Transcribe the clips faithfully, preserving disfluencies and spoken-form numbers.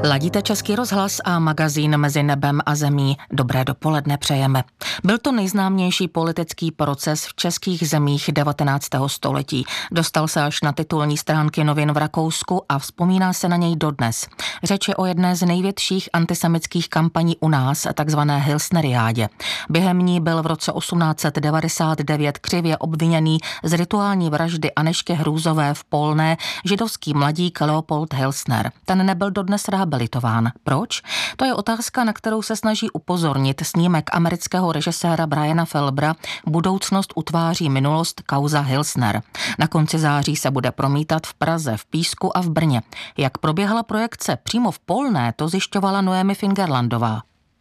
Ladíte Český rozhlas a magazín Mezi nebem a zemí. Dobré dopoledne přejeme. Byl to nejznámější politický proces v českých zemích devatenáctého století. Dostal se až na titulní stránky novin v Rakousku a vzpomíná se na něj dodnes. Řeč je o jedné z největších antisemických kampaní u nás, takzvané Hilsneriádě. Během ní byl v roce osmnáct set devadesát devět křivě obviněný z rituální vraždy Anežky Hrůzové v Polné židovský mladík Leopold Hilsner. Ten nebyl dodnes rehabilitován. Proč? To je otázka, na kterou se snaží upozornit snímek amerického režiséra Briana Felbera Budoucnost utváří minulost, kauza Hilsner. Na konci září se bude promítat v Praze, v Písku a v Brně. Jak proběhla projekce přímo v Polné, to zjišťovala Noémie Fingerlandová.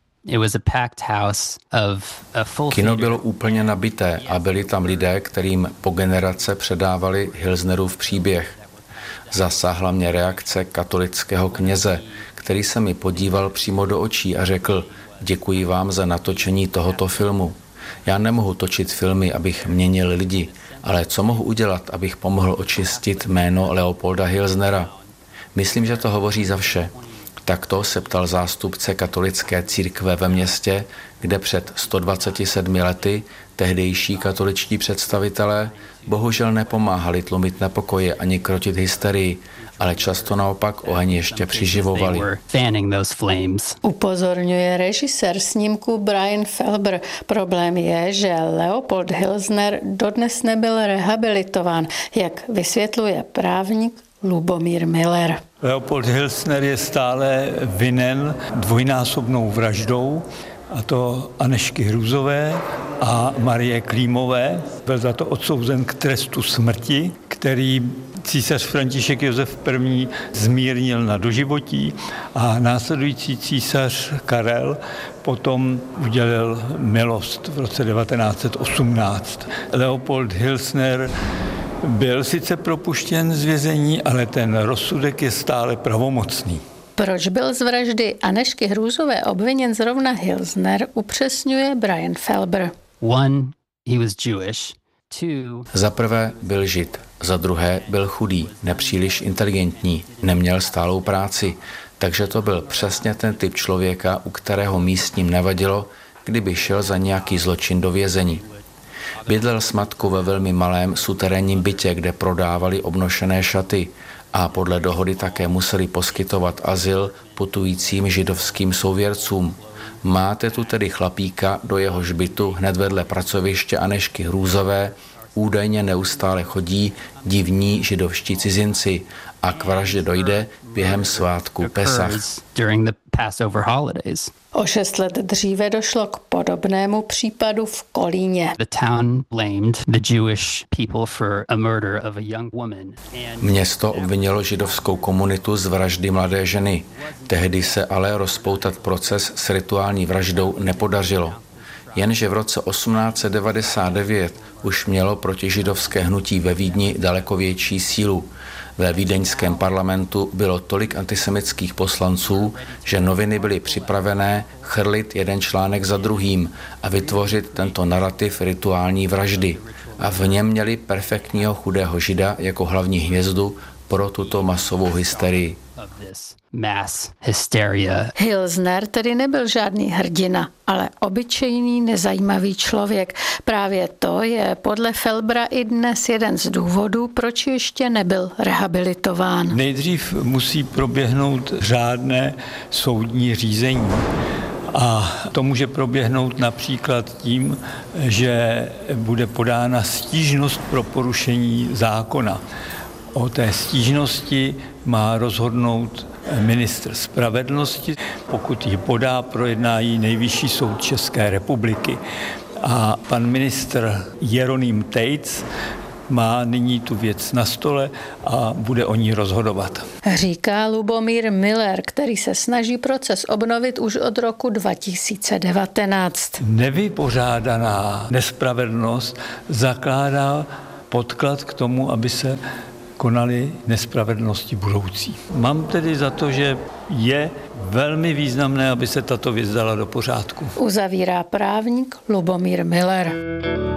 Kino bylo úplně nabité a byli tam lidé, kterým po generace předávali Hilsnerův příběh. Zasáhla mě reakce katolického kněze, který se mi podíval přímo do očí a řekl: děkuji vám za natočení tohoto filmu. Já nemohu točit filmy, abych měnil lidi, ale co mohu udělat, abych pomohl očistit jméno Leopolda Hilsnera? Myslím, že to hovoří za vše. Takto se ptal zástupce katolické církve ve městě, kde před sto dvaceti sedmi lety tehdejší katoličtí představitelé bohužel nepomáhali tlumit nepokoje ani krotit hysterii, ale často naopak oheň ještě přiživovali. Upozorňuje režisér snímku Brian Felber. Problém je, že Leopold Hilsner dodnes nebyl rehabilitován, jak vysvětluje právník Lubomír Miller. Leopold Hilsner je stále vinen dvojnásobnou vraždou, a to Anežky Hrůzové a Marie Klímové. Byl za to odsouzen k trestu smrti, který císař František Josef I. zmírnil na doživotí a následující císař Karel potom udělil milost v roce devatenáct set osmnáct. Leopold Hilsner byl sice propuštěn z vězení, ale ten rozsudek je stále pravomocný. Proč byl z vraždy Anežky Hrůzové obviněn zrovna Hilsner, upřesňuje Brian Felber. One, he was Jewish. Two... Za prvé byl žid, za druhé byl chudý, nepříliš inteligentní, neměl stálou práci, takže to byl přesně ten typ člověka, u kterého místním nevadilo, kdyby šel za nějaký zločin do vězení. Bydlel s matkou ve velmi malém suterénním bytě, kde prodávali obnošené šaty a podle dohody také museli poskytovat azyl putujícím židovským souvěrcům. Máte tu tedy chlapíka, do jehož bytu hned vedle pracoviště Anežky Hrůzové údajně neustále chodí divní židovští cizinci a k vraždě dojde během svátku Pesach. O šest let dříve došlo k podobnému případu v Kolíně. Město obvinilo židovskou komunitu z vraždy mladé ženy. Tehdy se ale rozpoutat proces s rituální vraždou nepodařilo. Jenže v roce osmnáct set devadesát devět už mělo protižidovské hnutí ve Vídni daleko větší sílu. Ve vídeňském parlamentu bylo tolik antisemických poslanců, že noviny byly připravené chrlit jeden článek za druhým a vytvořit tento narrativ rituální vraždy. A v něm měli perfektního chudého žida jako hlavní hvězdu pro tuto masovou hysterii. Hilsner tedy nebyl žádný hrdina, ale obyčejný nezajímavý člověk. Právě to je podle Felbera i dnes jeden z důvodů, proč ještě nebyl rehabilitován. Nejdřív musí proběhnout řádné soudní řízení. A to může proběhnout například tím, že bude podána stížnost pro porušení zákona. O té stížnosti má rozhodnout ministr spravedlnosti. Pokud ji podá, projedná ji Nejvyšší soud České republiky. A pan ministr Jeroným Tejc má nyní tu věc na stole a bude o ní rozhodovat. Říká Lubomír Miller, který se snaží proces obnovit už od roku dva tisíce devatenáct. Nevypořádaná nespravedlnost zakládá podklad k tomu, aby se konaly nespravedlnosti budoucí. Mám tedy za to, že je velmi významné, aby se tato věc dala do pořádku. Uzavírá právník Lubomír Miller.